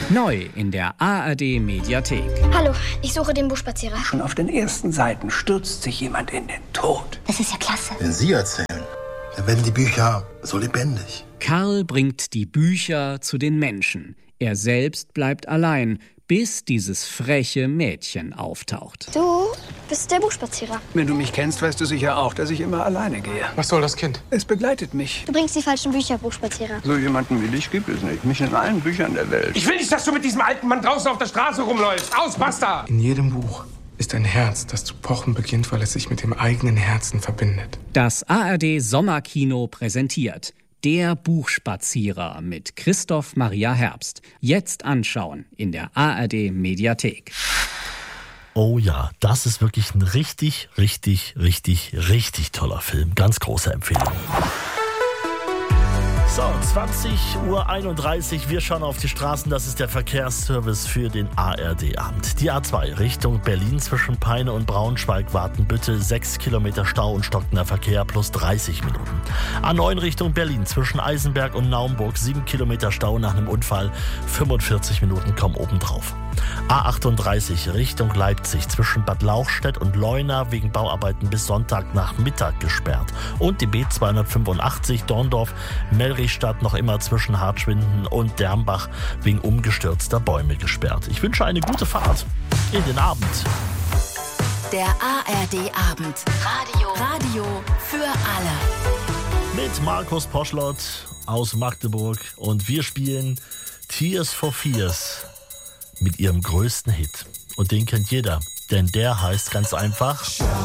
Neu in der ARD Mediathek. Hallo, ich suche den Buchspazierer. Schon auf den ersten Seiten stürzt sich jemand in den Tod. Das ist ja klasse. Wenn Sie erzählen, dann werden die Bücher so lebendig. Karl bringt die Bücher zu den Menschen. Er selbst bleibt allein, bis dieses freche Mädchen auftaucht. Du bist der Buchspazierer. Wenn du mich kennst, weißt du sicher auch, dass ich immer alleine gehe. Was soll das Kind? Es begleitet mich. Du bringst die falschen Bücher, Buchspazierer. So jemanden wie dich gibt es nicht. Nicht in allen Büchern der Welt. Ich will nicht, dass du mit diesem alten Mann draußen auf der Straße rumläufst. Aus, basta! In jedem Buch ist ein Herz, das zu pochen beginnt, weil es sich mit dem eigenen Herzen verbindet. Das ARD Sommerkino präsentiert Der Buchspazierer mit Christoph Maria Herbst. Jetzt anschauen in der ARD Mediathek. Oh ja, das ist wirklich ein richtig toller Film. Ganz große Empfehlung. So, 20:31 Uhr. Wir schauen auf die Straßen. Das ist der Verkehrsservice für den ARD-Abend. Die A2 Richtung Berlin zwischen Peine und Braunschweig warten bitte 6 Kilometer Stau und stockender Verkehr plus 30 Minuten. A9 Richtung Berlin zwischen Eisenberg und Naumburg 7 Kilometer Stau nach einem Unfall. 45 Minuten kommen obendrauf. A38 Richtung Leipzig zwischen Bad Lauchstädt und Leuna wegen Bauarbeiten bis Sonntagnachmittag gesperrt. Und die B285 Dorndorf-Mellrichstadt noch immer zwischen Hartschwinden und Dermbach wegen umgestürzter Bäume gesperrt. Ich wünsche eine gute Fahrt in den Abend. Der ARD-Abend. Radio für alle. Mit Markus Poschlott aus Magdeburg und wir spielen Tears for Fears mit ihrem größten Hit. Und den kennt jeder, denn der heißt ganz einfach